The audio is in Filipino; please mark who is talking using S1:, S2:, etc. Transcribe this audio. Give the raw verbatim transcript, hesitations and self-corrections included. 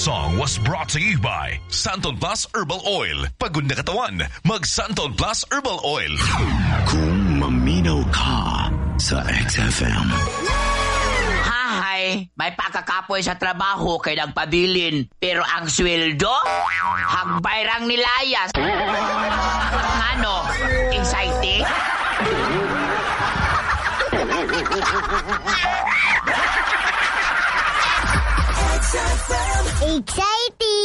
S1: song was brought to you by Santon Plus Herbal Oil. Pagod na katawan, mag Santon Plus Herbal Oil.
S2: Kung maminaw ka sa X F M.
S3: Hay, may pagkakapoy sa trabaho kay nagpabilin. Pero ang sweldo, hagbayrang nilayas. Ano, exciting?
S4: Exciting!